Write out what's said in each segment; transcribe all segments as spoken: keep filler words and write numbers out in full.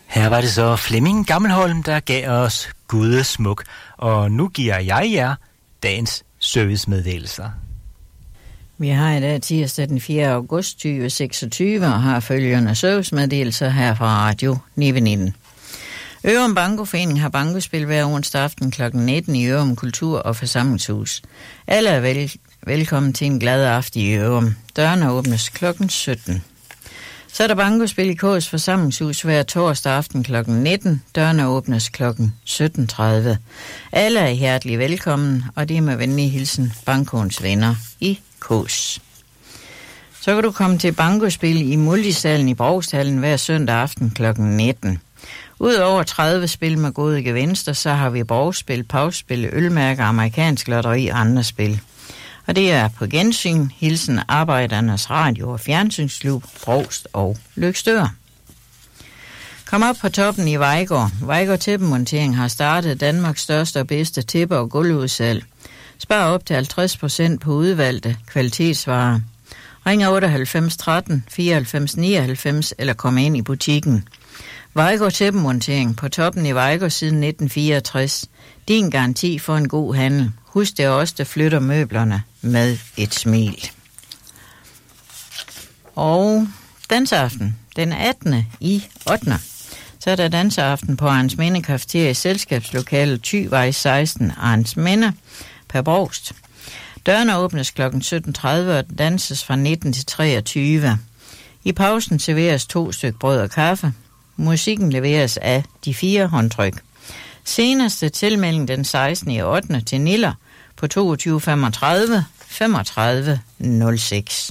Her var det så Flemming Gammelholm, der gav os Gudesmuk, og nu giver jeg jer dagens servicemeddelelser. Vi har i dag tirsdag den fjerde august tyve seksogtyve og har følgende servicemeddelelser her fra Radio Nibe nitten. Ørum Bankoforening har bankospil hver onsdag aften klokken nitten i Ørum Kultur- og Forsamlingshus. Alle er vel- velkommen til en glad aften i Ørum. Dørene åbnes klokken sytten. Så er der bankospil i K S Forsamlingshus hver torsdag aften klokken nitten. Dørene åbnes klokken sytten tredive. Alle er hjertelig velkommen, og det er med venlig hilsen Bankoens venner i K S. Så kan du komme til bankospil i Multisalen i Brogshallen hver søndag aften klokken nitten. Udover tredive spil med gode gevinster, så har vi borgspil, pausspil, ølmærker, amerikansk lotteri og andre spil. Og det er på gensyn, hilsen Arbejdernes Radio- og Fjernsynsklub, Brogst og Løgstør. Kom op på toppen i Vejgaard. Vejgaard Tæppemontering har startet Danmarks største og bedste tæppe- og gulvudsalg. Spar op til halvtreds procent på udvalgte kvalitetsvarer. Ring otteoghalvfems tretten fireoghalvfems nioghalvfems eller kom ind i butikken. Vejgaard Tæppemontering på toppen i Vejgaard siden nitten fireogtres. Din garanti for en god handel. Husk det er os, der flytter møblerne med et smil. Og dansaften den attende i ottende Så er der dansaften på Arnsminde Cafeteria i selskabslokalet Thyvej seksten Arnsminde per Brogst. Dørene åbnes klokken sytten tredive og danses fra nitten til treogtyve. I pausen serveres to stykker brød og kaffe. Musikken leveres af de fire håndtryk. Seneste tilmelding den sekstende i ottende til Niller på toogtyve femogtredive femogtredive nul seks.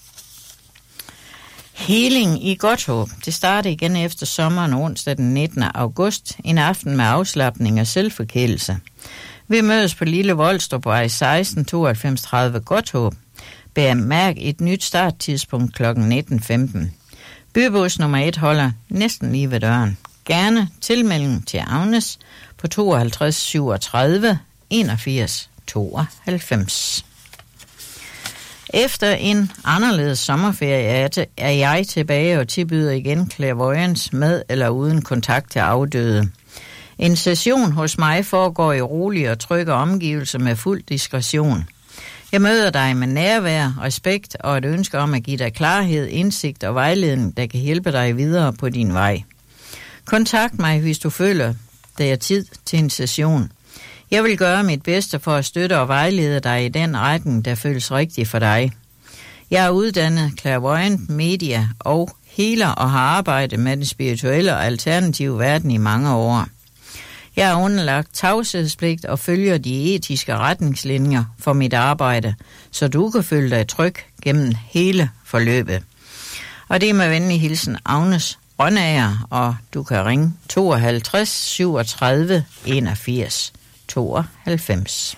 Healing i Godthåb. Det starter igen efter sommeren onsdag den nittende august. En aften med afslapning og selvforkælelse. Vi mødes på Lille Voldstrupvej seksten tooghalvfems tredive Godthåb. Bemærk et nyt starttidspunkt klokken nitten femten. Bybus nummer et holder næsten lige ved døren. Gerne tilmelding til Agnes på tooghalvtreds syvogtredive enogfirs tooghalvfems. Efter en anderledes sommerferie er jeg tilbage og tilbyder igen clairvoyance med eller uden kontakt til afdøde. En session hos mig foregår i rolige og trygge omgivelser med fuld diskretion. Jeg møder dig med nærvær, respekt og et ønske om at give dig klarhed, indsigt og vejledning, der kan hjælpe dig videre på din vej. Kontakt mig, hvis du føler, det er tid til en session. Jeg vil gøre mit bedste for at støtte og vejlede dig i den retning, der føles rigtig for dig. Jeg er uddannet clairvoyant, media og healer og har arbejdet med den spirituelle og alternative verden i mange år. Jeg er underlagt tavshedspligt og følger de etiske retningslinjer for mit arbejde, så du kan føle dig tryg gennem hele forløbet. Og det er med venlig hilsen Agnes Rønnager, og du kan ringe tooghalvtreds syvogtredive enogfirs tooghalvfems.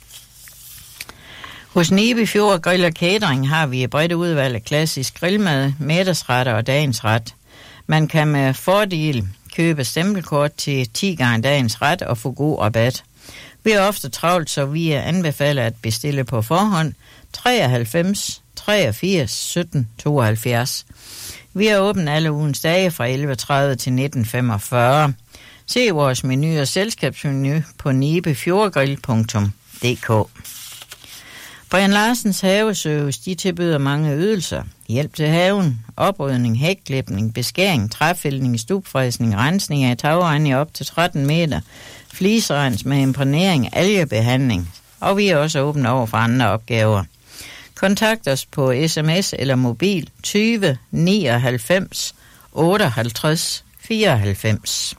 Hos Nibe Fjord Grill og Catering har vi et bredt udvalg af klassisk grillmad, middagsretter og dagens ret. Man kan med fordel købe stempelkort til ti gange dagens ret og få god rabat. Vi er ofte travlt, så vi anbefaler at bestille på forhånd treoghalvfems treogfirs sytten tooghalvfjerds. Vi er åbent alle ugens dage fra elleve tredive til nitten femogfyrre. Se vores menu og selskabsmenu på nibefjordgrill punktum d k. Brian Larsens Haveservice, de tilbyder mange ydelser. Hjælp til haven, oprydning, hækklipning, beskæring, træfældning, stubfræsning, rensning af tagregn i op til tretten meter, fliserens med imponering, algebehandling. Og vi er også åbne over for andre opgaver. Kontakt os på sms eller mobil tyve nioghalvfems otteoghalvtreds fireoghalvfems.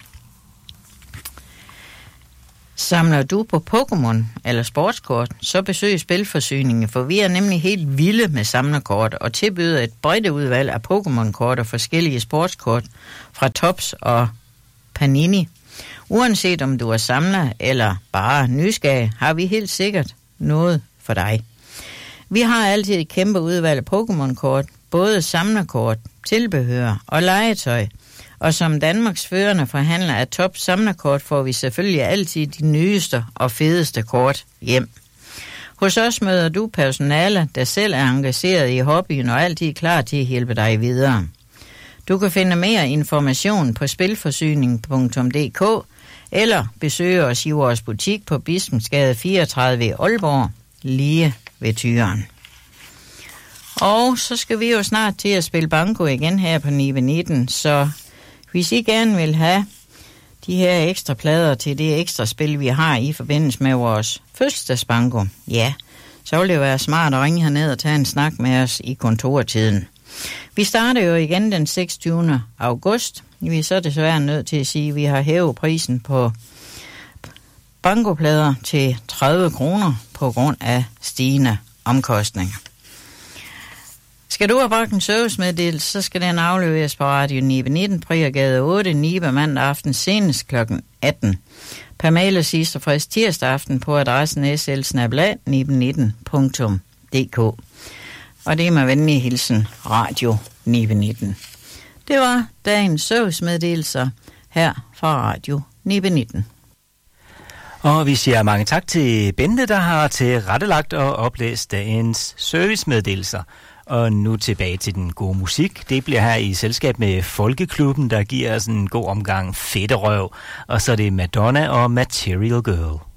Samler du på Pokémon eller sportskort, så besøg Spilforsyningen, for vi er nemlig helt vilde med samlerkort og tilbyder et bredt udvalg af Pokémon-kort og forskellige sportskort fra Tops og Panini. Uanset om du er samler eller bare nysgerrig, har vi helt sikkert noget for dig. Vi har altid et kæmpe udvalg af Pokémon-kort, både samlerkort, tilbehør og legetøj. Og som Danmarks førende forhandler af top samlerkort får vi selvfølgelig altid de nyeste og fedeste kort hjem. Hos os møder du personale, der selv er engageret i hobbyen og altid klar til at hjælpe dig videre. Du kan finde mere information på spilforsyning punktum d k eller besøge os i vores butik på Bispensgade fireogtredive i Aalborg, lige ved Tyren. Og så skal vi jo snart til at spille banko igen her på Nibe nitten, så hvis I gerne vil have de her ekstra plader til det ekstra spil, vi har i forbindelse med vores fødselsdagsbanko, ja, så vil det være smart at ringe herned og tage en snak med os i kontortiden. Vi starter jo igen den seksogtyvende august. Vi er så desværre nødt til at sige, at vi har hævet prisen på bankoplader til tredive kroner på grund af stigende omkostninger. Skal du have bragt en servicemeddelelse, så skal den afleveres på Radio Nibe nitten, Priorgade otte, Nibe mandag aften senest klokken atten. Per mail og sidste frist tirsdag aften på adressen s l snabel-a nibe nitten punktum d k. Og det er med venlig hilsen Radio Nibe nitten. Det var dagens servicemeddelelser her fra Radio Nibe nitten. Og vi siger mange tak til Bente, der har tilrettelagt og oplæst dagens servicemeddelelser. Og nu tilbage til den gode musik. Det bliver her i selskab med Folkeklubben, der giver os en god omgang fedterøv. Og så er det Madonna og Material Girl.